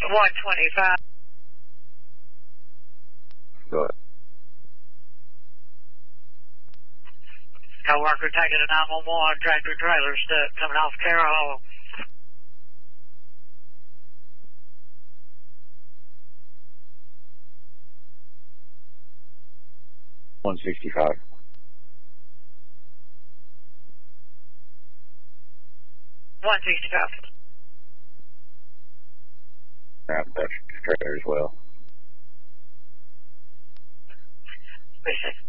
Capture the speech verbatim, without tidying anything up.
one twenty-five. Go ahead. Co-worker taking a nine one one, tractor trailer stuck coming off Carroll Hall. one sixty-five. one sixty-five. Right, that's trailer as well. Appreciate it.